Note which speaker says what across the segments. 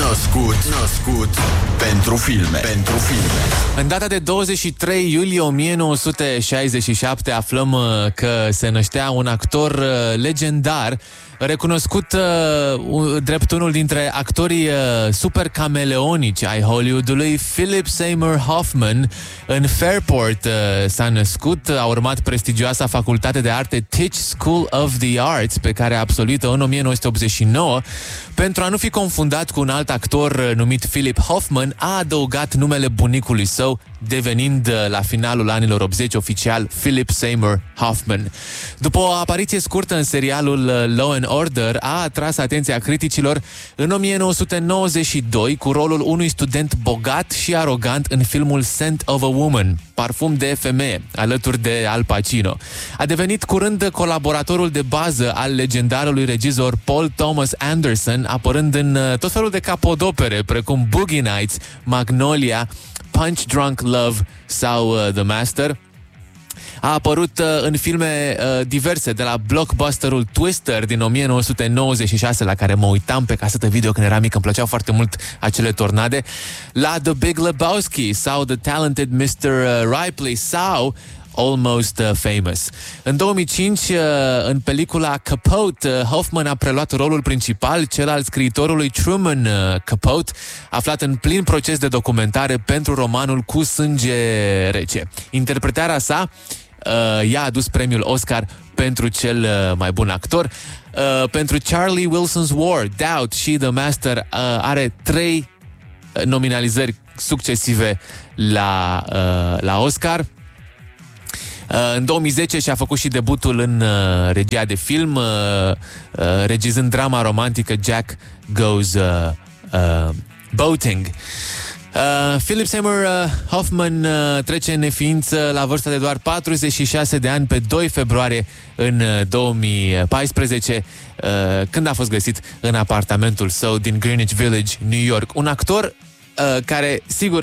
Speaker 1: Născut pentru filme.
Speaker 2: În data de 23 iulie 1967 aflăm că se năștea un actor legendar, recunoscut drept unul dintre actorii super cameleonici ai Hollywoodului. Philip Seymour Hoffman în Fairport s-a născut, a urmat prestigioasa facultate de arte Tisch School of the Arts, pe care a absolvit-o în 1989. Pentru a nu fi confundat cu un alt actor numit Philip Hoffman, a adăugat numele bunicului său, devenind la finalul anilor 80 oficial Philip Seymour Hoffman. După o apariție scurtă în serialul Law and Order, a atras atenția criticilor în 1992 cu rolul unui student bogat și arogant în filmul Scent of a Woman, Parfum de femeie, alături de Al Pacino. A devenit curând colaboratorul de bază al legendarului regizor Paul Thomas Anderson, apărând în tot felul de capodopere, precum Boogie Nights, Magnolia, Punch Drunk Love sau The Master. A apărut în filme diverse, de la blockbusterul Twister din 1996, la care mă uitam pe casetă video când eram mic, îmi plăceau foarte mult acele tornade, la The Big Lebowski sau The Talented Mr. Ripley sau Almost Famous. În 2005, în pelicula Capote, Hoffman a preluat rolul principal, cel al scriitorului Truman Capote, aflat în plin proces de documentare pentru romanul Cu sânge rece. Interpretarea sa i-a adus premiul Oscar pentru cel mai bun actor. Pentru Charlie Wilson's War, Doubt și The Master are 3 nominalizări succesive la Oscar. În 2010 și-a făcut și debutul în regia de film, regizând drama romantică Jack Goes Boating. Philip Seymour Hoffman trece în neființă la vârsta de doar 46 de ani pe 2 februarie în 2014, când a fost găsit în apartamentul său din Greenwich Village, New York. Un actor care, sigur,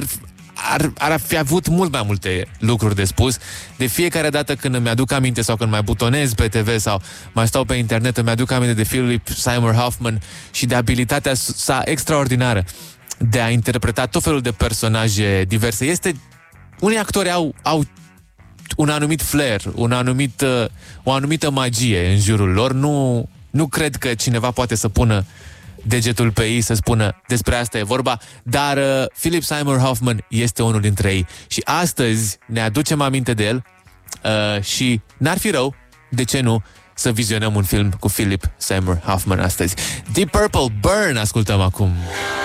Speaker 2: ar fi avut mult mai multe lucruri de spus. De fiecare dată când îmi aduc aminte sau când mai butonez pe TV sau mai stau pe internet, îmi aduc aminte de Philip Seymour Hoffman și de abilitatea sa extraordinară de a interpreta tot felul de personaje diverse. Unii actori au un anumit flair, o anumită magie în jurul lor. Nu cred că cineva poate să pună degetul pe ei să spună despre asta e vorba, dar Philip Seymour Hoffman este unul dintre ei și astăzi ne aducem aminte de el și n-ar fi rău, de ce nu, să vizionăm un film cu Philip Seymour Hoffman astăzi. Deep Purple, Burn, ascultăm acum.